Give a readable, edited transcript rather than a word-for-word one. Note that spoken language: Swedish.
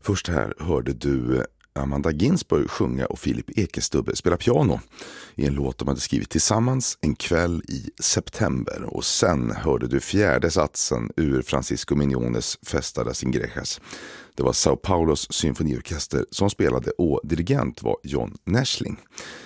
Först här hörde du Amanda Ginsberg sjunga och Filip Ekestubbe spela piano i en låt de hade skrivit tillsammans en kväll i september. Och sen hörde du fjärde satsen ur Francisco Miñones Festa das Ingrejas. Det var Sao Paulos symfoniorkester som spelade och dirigent var John Näschling.